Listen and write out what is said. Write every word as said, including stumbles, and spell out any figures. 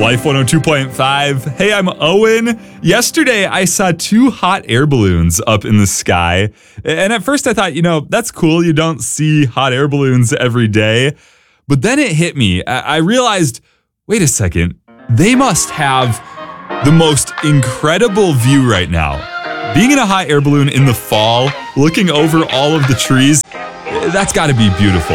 Life one oh two point five. Hey, I'm Owen. Yesterday, I saw two hot air balloons up in the sky. And at first I thought, you know, that's cool. You don't see hot air balloons every day. But then it hit me. I realized, wait a second, they must have the most incredible view right now. Being in a hot air balloon in the fall, looking over all of the trees, that's got to be beautiful.